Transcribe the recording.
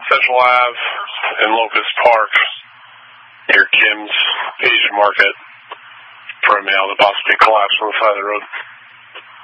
Central Ave and Locust Park near Kim's Asian Market for a male that possibly collapsed on the side of the road.